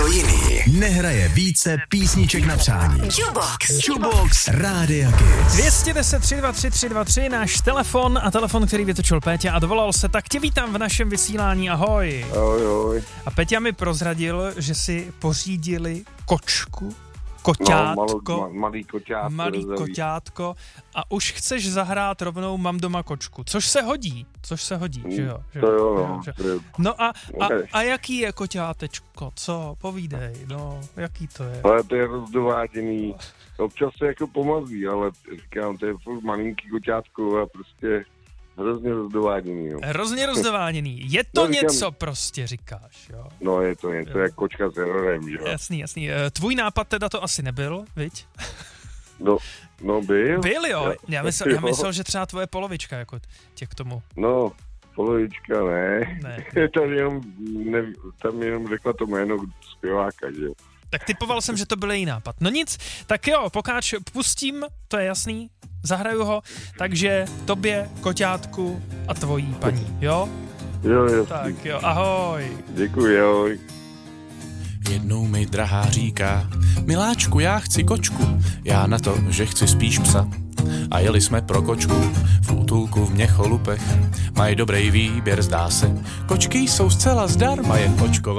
někdo jiný nehraje více písniček na přání. Jukebox Rádia Kids. 210 323 323, náš telefon a telefon, který vytočil Péťa a dovolal se, tak tě vítám v našem vysílání, ahoj. Ahoj. A Péťa mi prozradil, že si pořídili kočku, koťátko, malý koťátko a už chceš zahrát rovnou Mám doma kočku, což se hodí, že jo? To jo. No a jaký je koťátečko, co? Povídej, no, jaký to je? Ale to je rozdováděný, občas se jako pomazí, ale říkám, to je furt malinký koťátko a prostě hrozně rozdováděný. No. Hrozně rozdováděný, je to něco prostě, říkáš, jo? No je to něco jak kočka s erorem, že jo? Jasný. Tvůj nápad teda to asi nebyl, viď? No byl. Byl, jo. Já myslel, že třeba tvoje polovička jako tě k tomu. No, polovička ne. Tam jenom řekla to jméno zpěváka, že jo. Tak typoval jsem, že to byl její nápad. No nic, tak jo, pokáč pustím, to je jasný, zahraju ho, takže tobě, koťátku a tvojí paní, jo? Jo. Tak jo, ahoj. Děkuji, ahoj. Jednou mi drahá říká, miláčku, já chci kočku, já na to, že chci spíš psa. A jeli jsme pro kočku v útulku v Měcholupech. Mají dobrý výběr, zdá se. Kočky jsou zcela zdarma, jen očkovat